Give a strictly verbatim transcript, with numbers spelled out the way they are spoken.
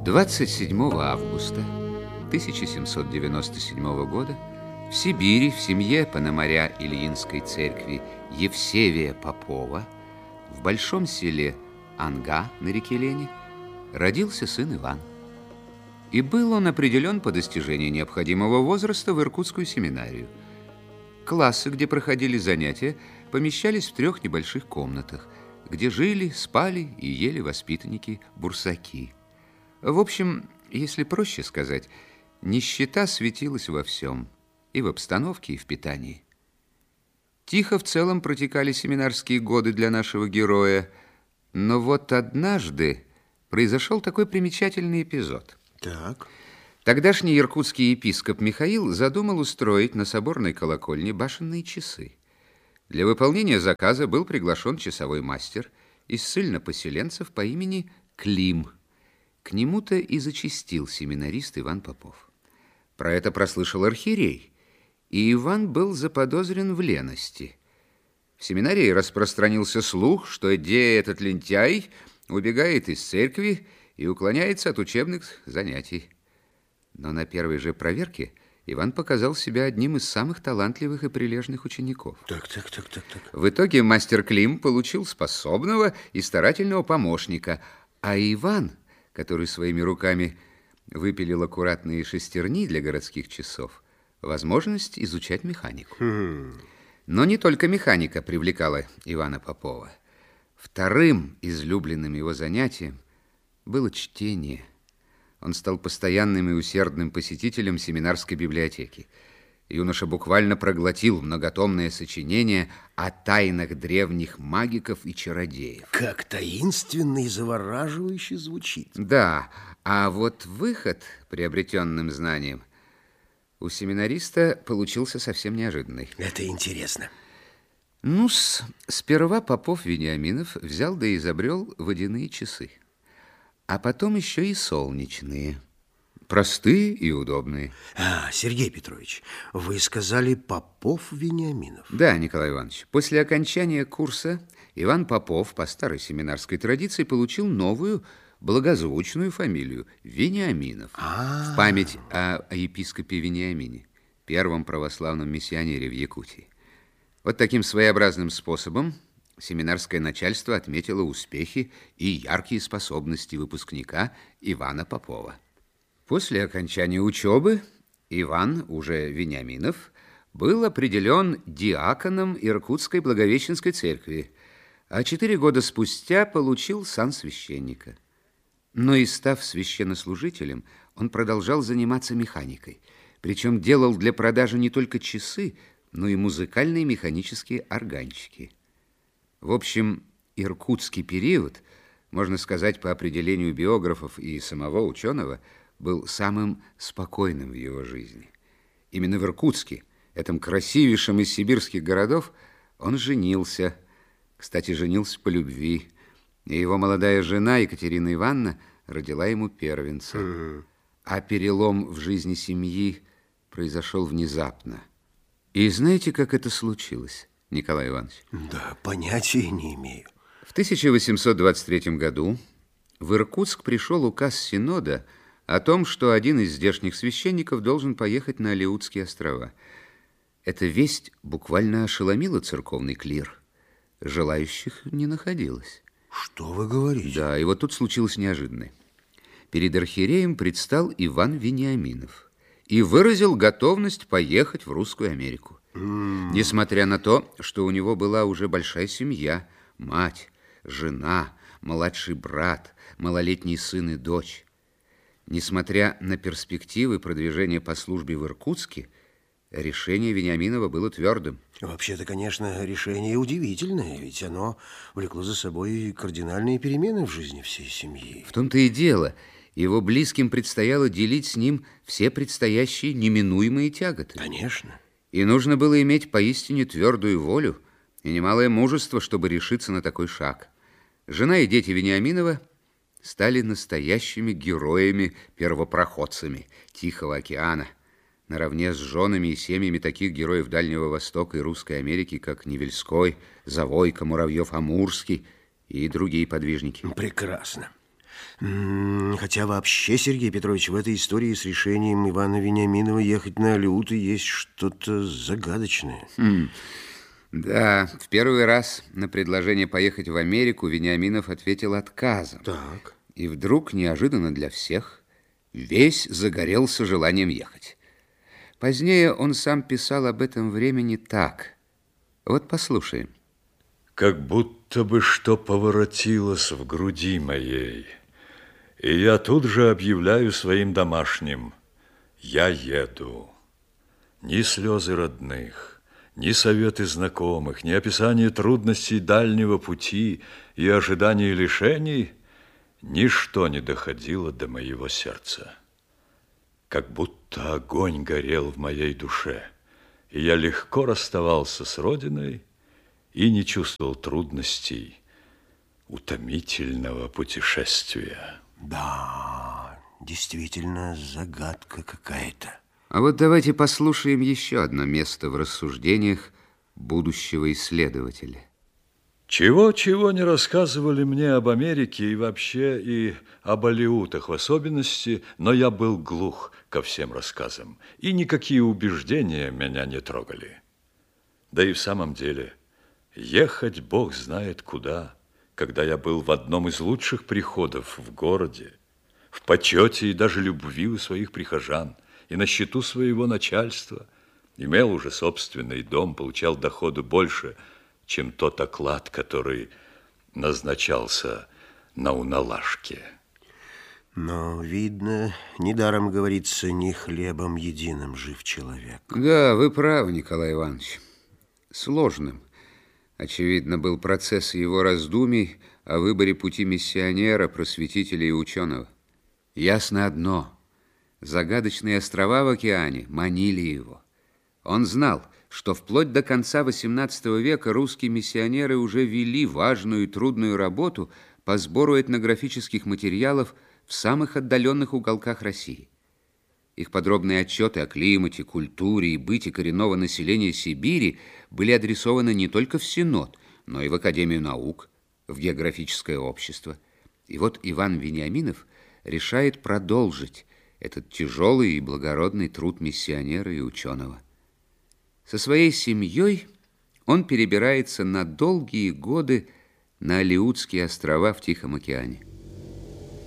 двадцать седьмого августа тысяча семьсот девяносто седьмого года в Сибири в семье пономаря Ильинской церкви Евсевия Попова в большом селе Анга на реке Лени родился сын Иван. И был он определен по достижении необходимого возраста в Иркутскую семинарию. Классы, где проходили занятия, помещались в трех небольших комнатах, где жили, спали и ели воспитанники-бурсаки. В общем, если проще сказать, нищета светилась во всем, и в обстановке, и в питании. Тихо в целом протекали семинарские годы для нашего героя, но вот однажды произошел такой примечательный эпизод. Так. Тогдашний иркутский епископ Михаил задумал устроить на соборной колокольне башенные часы. Для выполнения заказа был приглашен часовой мастер из ссыльно-поселенцев по имени Клим. К нему-то и зачастил семинарист Иван Попов. Про это прослышал архиерей, и Иван был заподозрен в лености. В семинарии распространился слух, что где этот лентяй убегает из церкви и уклоняется от учебных занятий. Но на первой же проверке Иван показал себя одним из самых талантливых и прилежных учеников. Так, так, так, так, так. В итоге мастер Клим получил способного и старательного помощника, а Иван, который своими руками выпилил аккуратные шестерни для городских часов, возможность изучать механику. Хм. Но не только механика привлекала Ивана Попова. Вторым излюбленным его занятием было чтение. Он стал постоянным и усердным посетителем семинарской библиотеки. Юноша буквально проглотил многотомное сочинение о тайнах древних магиков и чародеев. Как таинственно и завораживающе звучит. Да, а вот выход приобретенным знанием у семинариста получился совсем неожиданный. Это интересно. Ну-с, сперва Попов Вениаминов взял да изобрел водяные часы, а потом еще и солнечные. Простые и удобные. А, Сергей Петрович, вы сказали Попов Вениаминов. Да, Николай Иванович. После окончания курса Иван Попов по старой семинарской традиции получил новую благозвучную фамилию Вениаминов. А-а-а. В память о, о епископе Вениамине, первом православном миссионере в Якутии. Вот таким своеобразным способом семинарское начальство отметило успехи и яркие способности выпускника Ивана Попова. После окончания учебы Иван, уже Вениаминов, был определен диаконом Иркутской Благовещенской церкви, а четыре года спустя получил сан священника. Но и став священнослужителем, он продолжал заниматься механикой, причем делал для продажи не только часы, но и музыкальные механические органчики. В общем, иркутский период, можно сказать, по определению биографов и самого ученого, был самым спокойным в его жизни. Именно в Иркутске, этом красивейшем из сибирских городов, он женился. Кстати, женился по любви. И его молодая жена Екатерина Ивановна родила ему первенца. Mm-hmm. А перелом в жизни семьи произошел внезапно. И знаете, как это случилось, Николай Иванович? Да, понятия не имею. В тысяча восемьсот двадцать третьем году в Иркутск пришел указ Синода о том, что один из здешних священников должен поехать на Алеутские острова. Эта весть буквально ошеломила церковный клир. Желающих не находилось. Что вы говорите? Да, и вот тут случилось неожиданное. Перед архиереем предстал Иван Вениаминов и выразил готовность поехать в Русскую Америку. Mm. Несмотря на то, что у него была уже большая семья, мать, жена, младший брат, малолетний сын и дочь. Несмотря на перспективы продвижения по службе в Иркутске, решение Вениаминова было твердым. Вообще-то, конечно, решение удивительное, ведь оно влекло за собой кардинальные перемены в жизни всей семьи. В том-то и дело, его близким предстояло делить с ним все предстоящие неминуемые тяготы. Конечно. И нужно было иметь поистине твердую волю и немалое мужество, чтобы решиться на такой шаг. Жена и дети Вениаминова стали настоящими героями-первопроходцами Тихого океана, наравне с женами и семьями таких героев Дальнего Востока и Русской Америки, как Невельской, Завойко, Муравьев-Амурский и другие подвижники. Прекрасно. М, Хотя вообще, Сергей Петрович, в этой истории с решением Ивана Вениаминова ехать на Алеуты есть что-то загадочное. Хм. Да, в первый раз на предложение поехать в Америку Вениаминов ответил отказом. Так. И вдруг, неожиданно для всех, весь загорелся желанием ехать. Позднее он сам писал об этом времени так. Вот послушаем. Как будто бы что поворотилось в груди моей, и я тут же объявляю своим домашним: я еду. Ни слезы родных, ни советы знакомых, ни описание трудностей дальнего пути и ожидания лишений, ничто не доходило до моего сердца. Как будто огонь горел в моей душе, и я легко расставался с родиной и не чувствовал трудностей утомительного путешествия. Да, действительно загадка какая-то. А вот давайте послушаем еще одно место в рассуждениях будущего исследователя. Чего-чего не рассказывали мне об Америке и вообще и об Алеутах в особенности, но я был глух ко всем рассказам, и никакие убеждения меня не трогали. Да и в самом деле, ехать Бог знает куда, когда я был в одном из лучших приходов в городе, в почете и даже любви у своих прихожан, и на счету своего начальства, имел уже собственный дом, получал доходу больше, чем тот оклад, который назначался на уналашке. Но, видно, недаром говорится, не хлебом единым жив человек. Да, вы правы, Николай Иванович. Сложным, очевидно, был процесс его раздумий о выборе пути миссионера, просветителя и ученого. Ясно одно: загадочные острова в океане манили его. Он знал, что вплоть до конца восемнадцатого века русские миссионеры уже вели важную и трудную работу по сбору этнографических материалов в самых отдаленных уголках России. Их подробные отчеты о климате, культуре и быте коренного населения Сибири были адресованы не только в Синод, но и в Академию наук, в географическое общество. И вот Иван Вениаминов решает продолжить этот тяжелый и благородный труд миссионера и ученого. Со своей семьей он перебирается на долгие годы на Алеутские острова в Тихом океане.